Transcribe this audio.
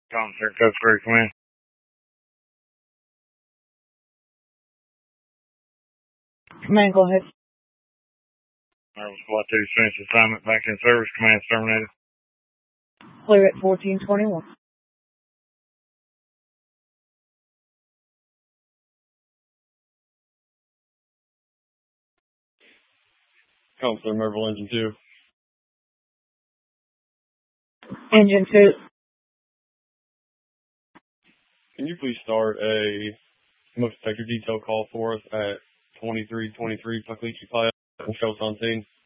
Concert Coast Creek, come in. Command, go ahead. Marvel SWAT 2 finished assignment, back in service, command terminated. Clear at 1421. Counselor Marvel Engine 2. Engine 2. Can you please start a smoke detector detail call for us at 2323 Puckley Pass and show us on scene?